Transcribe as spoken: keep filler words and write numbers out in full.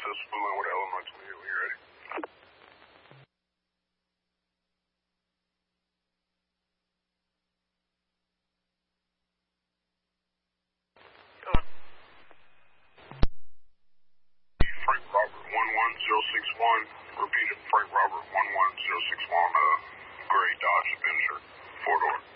access Blue Line with Illinois twenty-eight when you're ready. Frank Robert one one zero six one. Repeated, Frank Robert one one zero six one, uh, gray Dodge Avenger, four door.